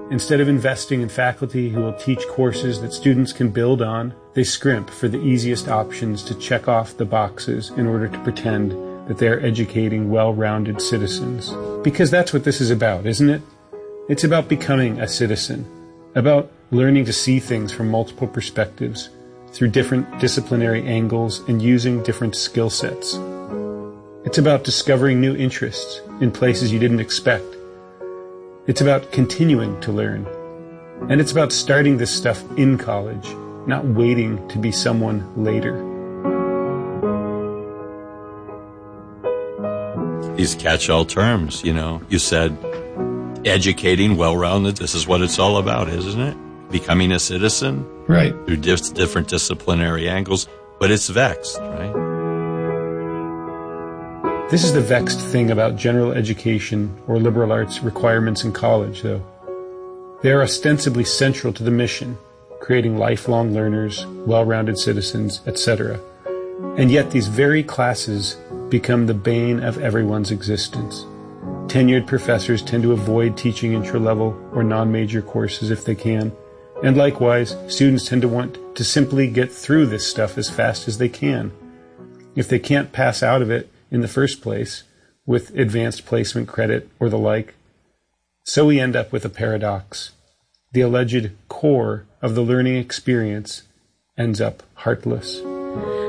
Instead of investing in faculty who will teach courses that students can build on, they scrimp for the easiest options to check off the boxes in order to pretend that they are educating well-rounded citizens. Because that's what this is about, isn't it? It's about becoming a citizen, about learning to see things from multiple perspectives, through different disciplinary angles and using different skill sets. It's about discovering new interests in places you didn't expect. It's about continuing to learn. And it's about starting this stuff in college, not waiting to be someone later. These catch-all terms, you said educating, well-rounded, this is what it's all about, isn't it? Becoming a citizen. Right. Through different disciplinary angles, but it's vexed, right? This is the vexed thing about general education or liberal arts requirements in college, though. They are ostensibly central to the mission, creating lifelong learners, well-rounded citizens, etc. And yet these very classes become the bane of everyone's existence. Tenured professors tend to avoid teaching intro-level or non-major courses if they can, and likewise, students tend to want to simply get through this stuff as fast as they can. If they can't pass out of it in the first place, with advanced placement credit or the like. So we end up with a paradox. The alleged core of the learning experience ends up heartless.